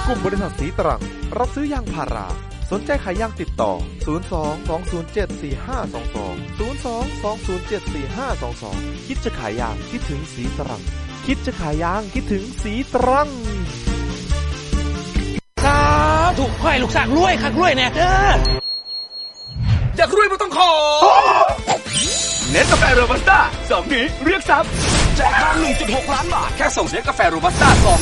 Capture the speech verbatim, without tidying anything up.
กลุ่มบริษัทสีตรังรับซื้อยางพาราสนใจขายยางติดต่อศูนย์ สอง สอง ศูนย์ เจ็ด สี่ ห้า สอง สอง ศูนย์ สอง สอง ศูนย์ เจ็ด สี่ ห้า สอง สองคิดจะขายยางคิดถึงสีตรังคิดจะขายยางคิดถึงสีตรังสาธุขอให้ลูกสร้างรวยคักรวยแน่เด้ออยากรวยบ่ต้องขอเนสกาแฟโรบัสต้าสองนี้เรียกทรัพย์แจกทอง หนึ่งจุดหก ล้านบาทแค่ส่งเนสกาแฟโรบัสต้าสอง